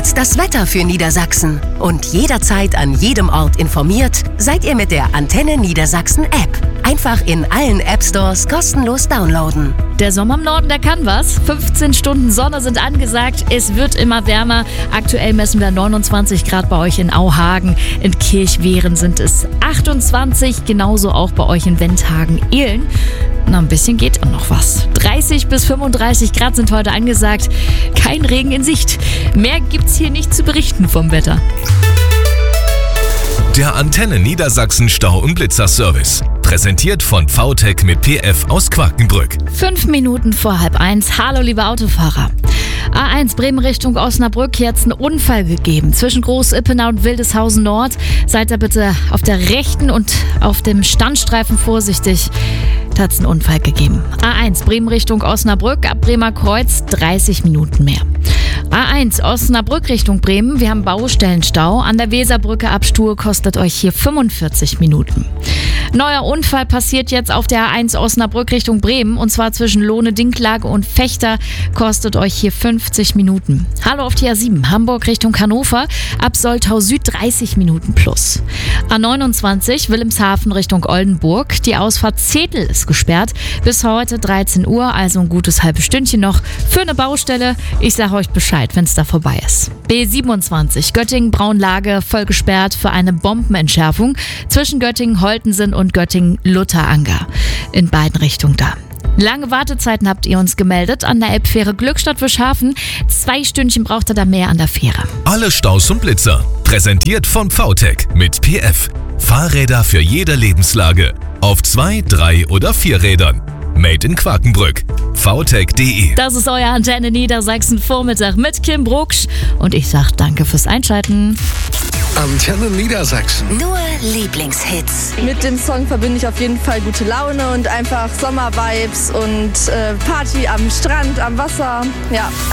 jetzt das Wetter für Niedersachsen. Und jederzeit an jedem Ort informiert seid ihr mit der Antenne Niedersachsen App. Einfach in allen App-Stores kostenlos downloaden. Der Sommer im Norden, der kann was. 15 Stunden Sonne sind angesagt. Es wird immer wärmer. Aktuell messen wir 29 Grad bei euch in Auhagen. In Kirchwehren sind es 28. Genauso auch bei euch in Wendhagen-Ehlen. Na, ein bisschen geht noch was. 30 bis 35 Grad sind heute angesagt. Kein Regen in Sicht. Mehr gibt's hier nicht zu berichten vom Wetter. Der Antenne Niedersachsen Stau- und Blitzerservice. Präsentiert von VTech mit PF aus Quakenbrück. 5 Minuten vor 12:30. Hallo, liebe Autofahrer. A1 Bremen Richtung Osnabrück, hier hat es einen Unfall gegeben. Zwischen Groß-Ippenau und Wildeshausen Nord. Seid da bitte auf der rechten und auf dem Standstreifen vorsichtig. Da hat es einen Unfall gegeben. A1 Bremen Richtung Osnabrück, ab Bremer Kreuz 30 Minuten mehr. A1 Osnabrück Richtung Bremen, wir haben Baustellenstau. An der Weserbrücke ab Stuhe kostet euch hier 45 Minuten. Neuer Unfall passiert jetzt auf der A1 Osnabrück Richtung Bremen, und zwar zwischen Lohne-Dinklage und Fechter, kostet euch hier 50 Minuten. Hallo auf die A7 Hamburg Richtung Hannover, ab Soltau Süd 30 Minuten plus. A29 Wilhelmshaven Richtung Oldenburg, die Ausfahrt Zetel ist gesperrt, bis heute 13 Uhr, also ein gutes halbes Stündchen noch für eine Baustelle. Ich sage euch Bescheid, wenn es da vorbei ist. B27 Göttingen-Braunlage voll gesperrt für eine Bombenentschärfung zwischen Göttingen-Holtensen und Göttingen-Lutteranger. In beiden Richtungen da. Lange Wartezeiten habt ihr uns gemeldet an der Elbfähre Glückstadt-Wischhafen. 2 Stündchen braucht ihr da mehr an der Fähre. Alle Staus und Blitzer. Präsentiert von VTech mit PF. Fahrräder für jede Lebenslage. Auf 2, 3 oder 4 Rädern. Made in Quakenbrück. VTech.de. Das ist euer Antenne Niedersachsen Vormittag mit Kim Brucksch. Und ich sag danke fürs Einschalten. Antenne Niedersachsen. Nur Lieblingshits. Mit dem Song verbinde ich auf jeden Fall gute Laune und einfach Sommervibes und Party am Strand, am Wasser. Ja,